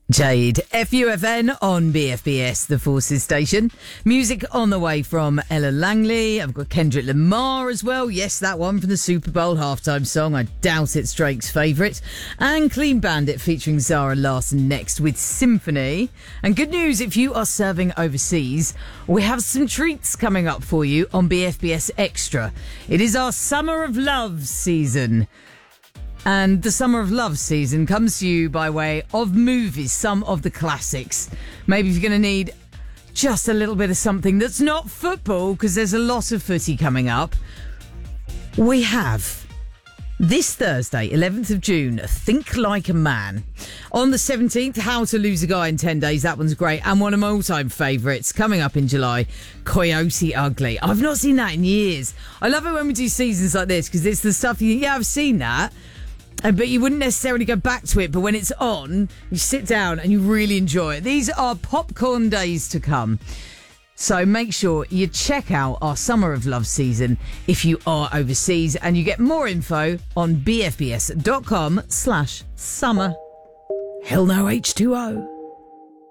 Jade, FUFN on BFBS, the Forces station. Music on the way from Ella Langley. I've got Kendrick Lamar as well. Yes, that one from the Super Bowl halftime song. I doubt it's Drake's favourite. And Clean Bandit featuring Zara Larsson next with Symphony. And good news, if you are serving overseas, we have some treats coming up for you on BFBS Extra. It is our Summer of Love season. And the Summer of Love season comes to you by way of movies, some of the classics. Maybe you're going to need just a little bit of something that's not football, because there's a lot of footy coming up. We have this Thursday, 11th of June, Think Like a Man. On the 17th, How to Lose a Guy in 10 Days. That one's great. And one of my all-time favourites coming up in July, Coyote Ugly. I've not seen that in years. I love it when we do seasons like this, because it's the stuff I've seen that. But you wouldn't necessarily go back to it. But when it's on, you sit down and you really enjoy it. These are popcorn days to come. So make sure you check out our Summer of Love season if you are overseas. And you get more info on bfbs.com/summer. Hell no H2O.